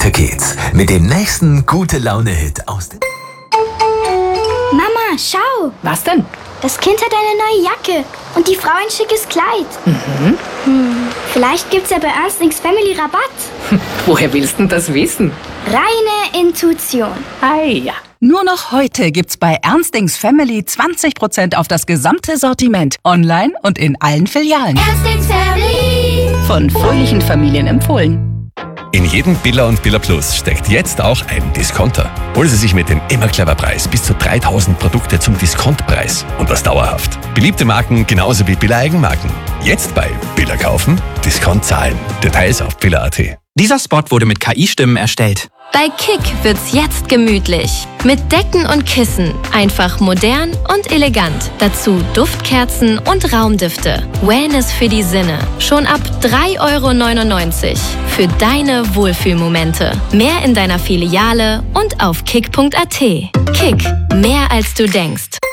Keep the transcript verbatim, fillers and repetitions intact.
Weiter geht's mit dem nächsten Gute-Laune-Hit aus dem... Mama, schau! Was denn? Das Kind hat eine neue Jacke und die Frau ein schickes Kleid. Mhm. Hm, vielleicht gibt's ja bei Ernstings Family Rabatt. Woher willst du das wissen? Reine Intuition. Ei, ja. Nur noch heute gibt's bei Ernstings Family zwanzig Prozent auf das gesamte Sortiment. Online und in allen Filialen. Ernstings Family. Von fröhlichen Familien empfohlen. In jedem Billa und Billa Plus steckt jetzt auch ein Discounter. Holen Sie sich mit dem Immer Clever Preis bis zu dreitausend Produkte zum Diskontpreis. Und das dauerhaft. Beliebte Marken genauso wie Billa Eigenmarken. Jetzt bei Billa kaufen, Discount zahlen. Details auf billa punkt at. Dieser Spot wurde mit K I-Stimmen erstellt. Bei Kick wird's jetzt gemütlich. Mit Decken und Kissen. Einfach modern und elegant. Dazu Duftkerzen und Raumdüfte. Wellness für die Sinne. Schon ab drei Euro neunundneunzig. Für deine Wohlfühlmomente. Mehr in deiner Filiale und auf kick punkt at. Kick. Mehr als du denkst.